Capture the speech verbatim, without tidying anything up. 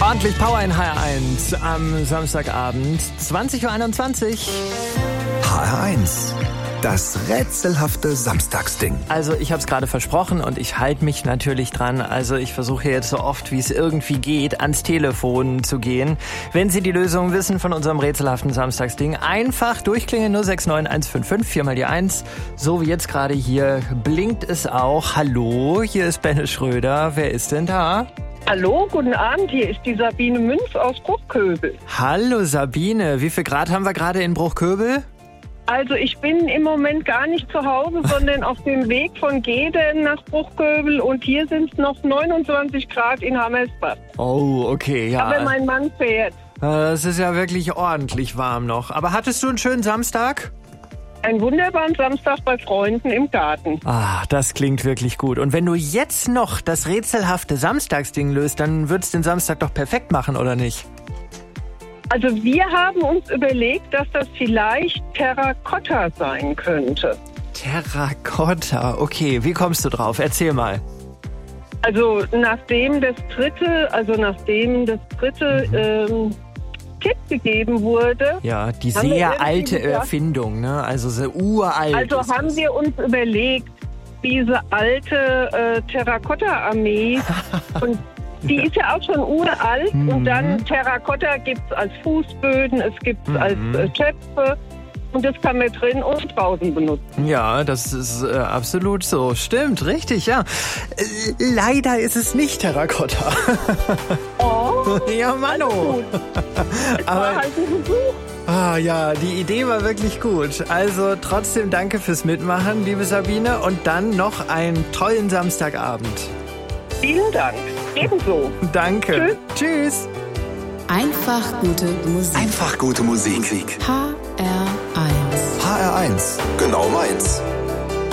Ordentlich Power in H R eins am Samstagabend, zwanzig Uhr einundzwanzig. H R eins, das rätselhafte Samstagsding. Also ich habe es gerade versprochen und ich halte mich natürlich dran. Also ich versuche jetzt so oft, wie es irgendwie geht, ans Telefon zu gehen. Wenn Sie die Lösung wissen von unserem rätselhaften Samstagsding, einfach durchklingeln null sechs neun eins fünf fünf, vier mal die eins. So wie jetzt gerade hier blinkt es auch. Hallo, hier ist Benne Schröder. Wer ist denn da? Hallo, guten Abend, hier ist die Sabine Münz aus Bruchköbel. Hallo Sabine, wie viel Grad haben wir gerade in Bruchköbel? Also ich bin im Moment gar nicht zu Hause, sondern auf dem Weg von Geden nach Bruchköbel und hier sind es noch neunundzwanzig Grad in Hammersbach. Oh, okay, ja. Aber mein Mann fährt. Das ist ja wirklich ordentlich warm noch. Aber hattest du einen schönen Samstag? Einen wunderbaren Samstag bei Freunden im Garten. Ah, das klingt wirklich gut. Und wenn du jetzt noch das rätselhafte Samstagsding löst, dann würdest du den Samstag doch perfekt machen, oder nicht? Also wir haben uns überlegt, dass das vielleicht Terrakotta sein könnte. Terrakotta, okay. Wie kommst du drauf? Erzähl mal. Also nachdem das dritte, also nachdem das dritte mhm. ähm, Tipp gegeben wurde. Ja, die sehr alte gedacht, Erfindung, ne? Also sehr uralt. Also haben das. wir uns überlegt, diese alte äh, Terrakotta-Armee und die ist ja auch schon uralt mhm. und dann Terrakotta gibt es als Fußböden, es gibt es mhm. als äh, Töpfe und das kann man drin und draußen benutzen. Ja, das ist äh, absolut so. Stimmt, richtig, ja. Äh, leider ist es nicht Terrakotta. Oh, ja, Mano. Aber war halt ein Versuch. Ah ja, die Idee war wirklich gut. Also trotzdem danke fürs Mitmachen, liebe Sabine, und dann noch einen tollen Samstagabend. Vielen Dank. Ebenso. Danke. Tschüss. Tschüss. Einfach gute Musik. Einfach gute Musik. H R eins. H R eins. Genau meins.